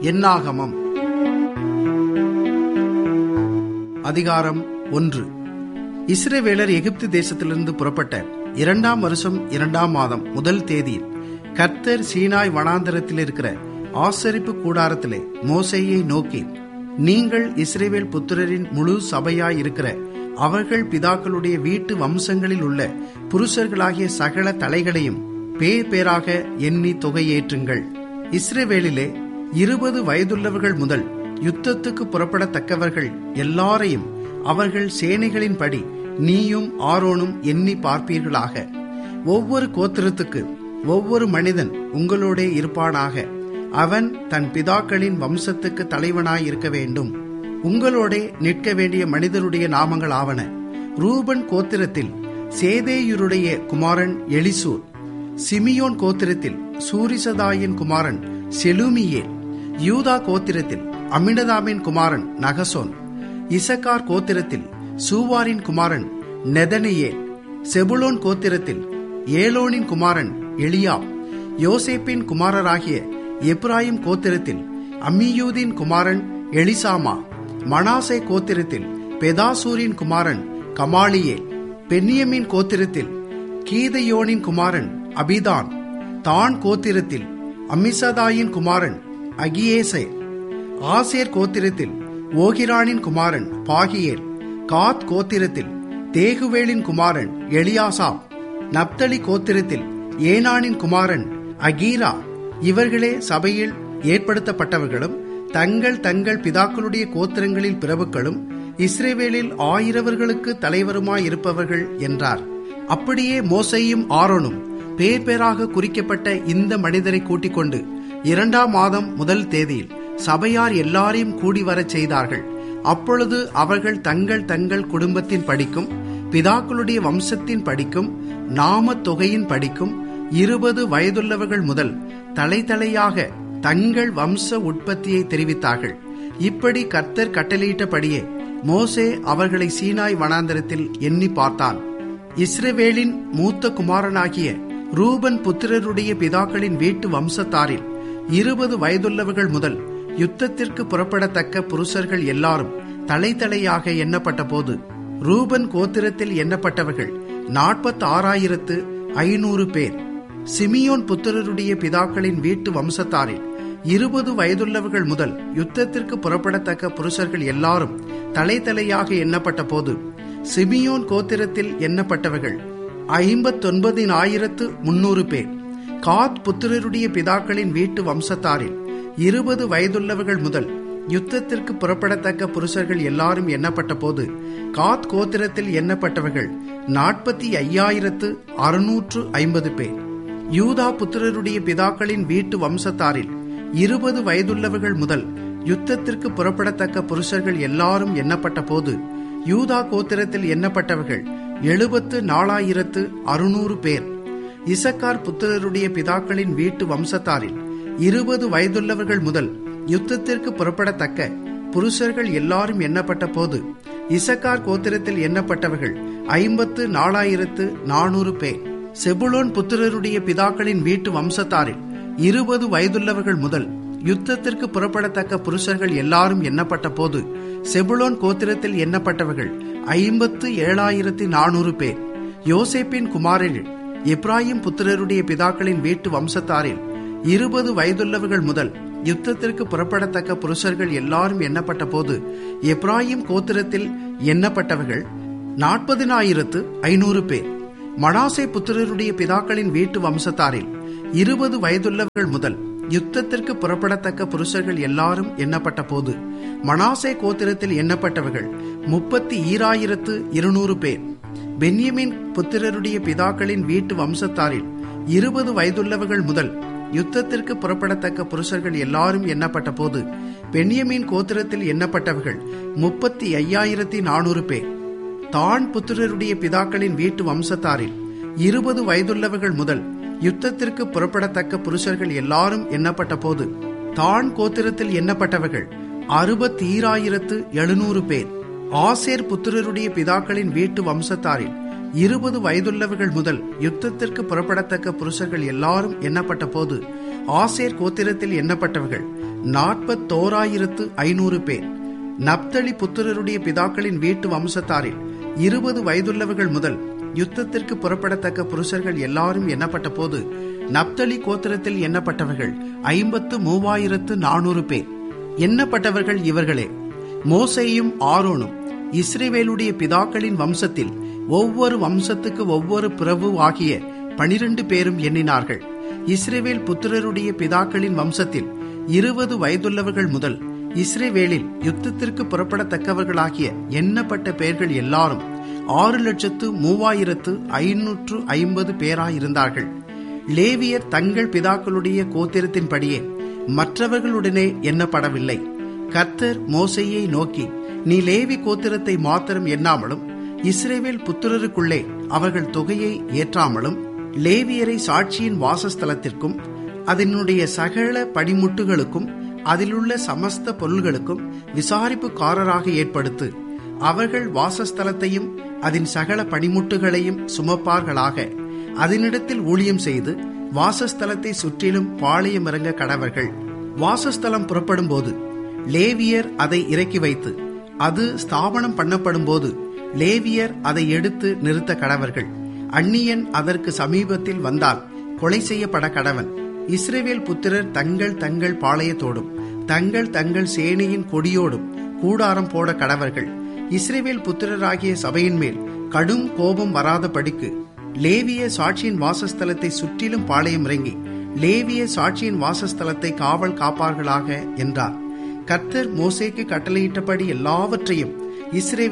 என்னாகமம் அதிகாரம் 1. இஸ்ரவேலர் எகிப்து தேசத்திலிருந்து புறப்பட்ட 2ஆம் வருஷம் 2ஆம் மாதம் முதல் தேதியில் கர்த்தர் சீனாய் வனாந்தரத்தில் இருக்கிற ஆசரிப்பு கூடாரத்திலே மோசேயை நோக்கி, நீங்கள் இஸ்ரவேல் புத்திரரின் முழு சபையாய் இருக்கிற அவர்கள் பிதாக்களுடைய வீட்டு வம்சங்களில் உள்ள புருஷர்களாகிய சகல தலைகளையும் பேர் பேராக எண்ணி தொகையேற்றுங்கள். இஸ்ரவேலிலே 20 வயதுள்ளவர்கள் முதல் யுத்தத்துக்கு புறப்படத்தக்கவர்கள் எல்லாரையும் அவர்கள் சேனைகளின்படி நீயும் ஆரோனும் எண்ணி பார்ப்பீர்களாக. ஒவ்வொரு கோத்திரத்துக்கு ஒவ்வொரு மனிதன் உங்களோடே இருப்பானாக. அவன் தன் பிதாக்களின் வம்சத்துக்கு தலைவனாய் இருக்க வேண்டும். உங்களோடே நிற்க வேண்டிய மனிதருடைய நாமங்கள் ஆவன. ரூபன் கோத்திரத்தில் சேதேயுருடைய குமாரன் எலிசூர், சிமியோன் கோத்திரத்தில் சூரிசதாயின் குமாரன் செலுமியேல், யூதா கோத்திரத்தில் அமினதாமின் குமாரன் நகசோன், இசக்கார் கோத்திரத்தில் சூவாரின் குமாரன் நெதனியேல், செபுலோன் கோத்திரத்தில் ஏலோனின் குமாரன் எலியாப், யோசேப்பின் குமாரராகிய எப்ராயிம் கோத்திரத்தில் அம்மியூதின் குமாரன் எலிசாமா, மனாசே கோத்திரத்தில் பெதாசூரின் குமாரன் கமாலியேல், பென்னியமின் கோத்திரத்தில் கீதையோனின் குமாரன் அபிதான், தான் கோத்திரத்தில் அம்மிசதாயின் குமாரன் அகியேசே, ஆசேர் கோத்திரத்தில் ஓகிரானின் குமாரன் பாகியேல், காத் கோத்திரத்தில் தேகுவேலின் குமாரன் எலியாசாப், நப்தலி கோத்திரத்தில் ஏனானின் குமாரன் அகீரா. இவர்களே சபையில் ஏற்படுத்தப்பட்டவர்களும் தங்கள் தங்கள் பிதாக்களுடைய கோத்திரங்களில் பிரபுக்களும் இஸ்ரவேலில் 1000 தலைவருமாயிருப்பவர்கள் என்றார். அப்படியே மோசேயும் ஆரோனும் பேர் பேராக குறிக்கப்பட்ட இந்த மனிதரை கூட்டிக் கொண்டு 2ஆம் மாதம் முதல் தேதியில் சபையார் எல்லாரையும் கூடி வரச் செய்தார்கள். அப்பொழுது அவர்கள் தங்கள் தங்கள் குடும்பத்தின் படிக்கும் பிதாக்களுடைய வம்சத்தின் படிக்கும் நாம தொகையின் படிக்கும் 20 வயதுள்ளவர்கள் முதல் தலையாக தங்கள் வம்ச உற்பத்தியை தெரிவித்தார்கள். இப்படி கர்த்தர் கட்டளையிட்டபடியே மோசே அவர்களை சீனாய் வனாந்தரத்தில் எண்ணி பார்த்தான். இஸ்ரவேலின் மூத்த குமாரனாகிய ரூபன் புத்திரருடைய பிதாக்களின் வீட்டு வம்சத்தாரில் 20 வயதுள்ளவர்கள் முதல் யுத்தத்திற்கு புறப்படத்தக்க புருஷர்கள் எல்லாரும் தலையாக எண்ணப்பட்ட போது ரூபன் கோத்திரத்தில் எண்ணப்பட்டவர்கள் 46,500 பேர். சிமியோன் புத்திரருடைய பிதாக்களின் வீட்டு வம்சத்தாரில் 20 வயதுள்ளவர்கள் முதல் யுத்தத்திற்கு புறப்படத்தக்க புருஷர்கள் எல்லாரும் தலையாக எண்ணப்பட்ட போது சிமியோன் கோத்திரத்தில் எண்ணப்பட்டவர்கள் 59,300 பேர். காத் புத்திரருடைய பிதாக்களின் வீட்டு வம்சத்தாரில் 20 வயதுள்ளவர்கள் முதல் யுத்தத்திற்கு புறப்படத்தக்க புருஷர்கள் எல்லாரும் எண்ணப்பட்ட போது காத் கோத்திரத்தில் எண்ணப்பட்டவர்கள் 45,650 பேர். யூதா புத்திரருடைய பிதாக்களின் வீட்டு வம்சத்தாரில் 20 வயதுள்ளவர்கள் முதல் யுத்தத்திற்கு புறப்படத்தக்க புருஷர்கள் எல்லாரும் எண்ணப்பட்ட போது யூதா கோத்திரத்தில் எண்ணப்பட்டவர்கள் 74,600 பேர். இசக்கார் புத்திரருடைய பிதாக்களின் வீட்டு வம்சத்தாரில் 20 வயதுள்ளவர்கள் முதல் யுத்தத்திற்கு புறப்படத்தக்க புருஷர்கள் எல்லாரும் எண்ணப்பட்ட போது இசக்கார் கோத்திரத்தில் எண்ணப்பட்டவர்கள் 54,400 பேர். செபுலோன் புத்திரருடைய பிதாக்களின் வீட்டு வம்சத்தாரில் 20 வயதுள்ளவர்கள் முதல் யுத்தத்திற்கு புறப்படத்தக்க புருஷர்கள் எல்லாரும் எண்ணப்பட்ட போது செபுலோன் கோத்திரத்தில் எண்ணப்பட்டவர்கள் 57,400 பேர். யோசேப்பின் குமாரர்கள் எப்ராயிம் புத்திரருடைய பிதாக்களின் வீட்டு வம்சத்தாரில் 20 வயதுள்ளவர்கள் முதல் யுத்தத்திற்கு புறப்படத்தக்க புருஷர்கள் எல்லாரும் எண்ணப்பட்ட போது எப்ராயிம் கோத்திரத்தில் எண்ணப்பட்டவர்கள் 40,500 பேர். மனாசே புத்திரருடைய பிதாக்களின் வீட்டு வம்சத்தாரில் 20 வயதுள்ளவர்கள் முதல் யுத்தத்திற்கு புறப்படத்தக்க புருஷர்கள் எல்லாரும் எண்ணப்பட்ட போது மனாசே கோத்திரத்தில் எண்ணப்பட்டவர்கள் 32,200 பேர். பென்யமின் புத்திரருடைய பிதாக்களின் வீட்டு வம்சத்தாரில் 20 வயதுள்ளவர்கள் முதல் யுத்தத்திற்கு புறப்படத்தக்க புருஷர்கள் எல்லாரும் எண்ணப்பட்ட போது பென்யமின் கோத்திரத்தில் எண்ணப்பட்டவர்கள் 35,400 பேர். தான் புத்திரருடைய பிதாக்களின் வீட்டு வம்சத்தாரில் 20 வயதுள்ளவர்கள் முதல் யுத்தத்திற்கு புறப்படத்தக்க புருஷர்கள் எல்லாரும் எண்ணப்பட்ட போது தான் கோத்திரத்தில் எண்ணப்பட்டவர்கள் 62,700 பேர். ஆசேர் புத்திரருடைய பிதாக்களின் வீட்டு வம்சத்தாரில் 20 வயதுள்ளவர்கள் முதல் யுத்தத்திற்கு புறப்படத்தக்க புருஷர்கள் எல்லாரும் எண்ணப்பட்ட போது ஆசேர் கோத்திரத்தில் எண்ணப்பட்டவர்கள் 41,500 பேர். நப்தலி புத்திரருடைய பிதாக்களின் வீட்டு வம்சத்தாரில் 20 வயதுள்ளவர்கள் முதல் யுத்தத்திற்கு புறப்படத்தக்க புருஷர்கள் எல்லாரும் எண்ணப்பட்ட போது நப்தலி கோத்திரத்தில் எண்ணப்பட்டவர்கள் 53,400 பேர். எண்ணப்பட்டவர்கள் இவர்களே: மோசேயும் ஆரோனும் இஸ்ரவேலுடைய பிதாக்களின் வம்சத்தில் ஒவ்வொரு வம்சத்துக்கு ஒவ்வொரு பிரபு ஆகிய 12 பேரும் எண்ணினார்கள். இஸ்ரவேல் புத்திரருடைய பிதாக்களின் வம்சத்தில் 20 வயதுள்ளவர்கள் முதல் இஸ்ரவேலில் யுத்தத்திற்கு புறப்படத்தக்கவர்களாகிய எண்ணப்பட்ட பெயர்கள் எல்லாரும் 6,03,550 பேராயிருந்தார்கள். லேவியர் தங்கள் பிதாக்களுடைய கோத்திரத்தின்படியே மற்றவர்களுடனே எண்ணப்படவில்லை. கர்த்தர் மோசேயை நோக்கி, நீ லேவி கோத்திரத்தை மாத்திரம் எண்ணாமலும் இஸ்ரவேல் புத்திரருக்குள்ளே அவர்கள் தொகையை ஏற்றாமலும் லேவியரை சாட்சியின் வாசஸ்தலத்திற்கும் அதனுடைய சகல படிமுட்டுகளுக்கும் அதிலுள்ள சமஸ்த பொருள்களுக்கும் விசாரிப்புக்காரராக ஏற்படுத்து. அவர்கள் வாசஸ்தலத்தையும் அதன் சகல பணிமுட்டுகளையும் சுமப்பார்களாக. அதனிடத்தில் ஊழியம் செய்து வாசஸ்தலத்தை சுற்றிலும் பாளையம் இறங்க கடவர்கள். வாசஸ்தலம் புறப்படும் போது லேவியர் அதை இறக்கி வைத்து அது ஸ்தாபனம் பண்ணப்படும் போது லேவியர் அதை எடுத்து நிறுத்த கடவர்கள். அந்நியன் அதற்கு சமீபத்தில் வந்தால் கொலை செய்யப்பட கடவன். இஸ்ரவேல் புத்திரர் தங்கள் தங்கள் பாளையத்தோடும் தங்கள் தங்கள் சேனையின் கொடியோடும் கூடாரம் போட கடவர்கள். இஸ்ரவேல் புத்திரராகிய சபையின் மேல் கடும் கோபம் வராதபடிக்கு லேவிய சாட்சியின் வாசஸ்தலத்தை சுற்றிலும் பாளையம் இறங்கி லேவிய சாட்சியின் வாசஸ்தலத்தை காவல் காப்பார்களாக என்றார். கர்த்தர் மோசேக்கு கட்டளையிட்டபடி எல்லாவற்றையும் இஸ்ரவேல்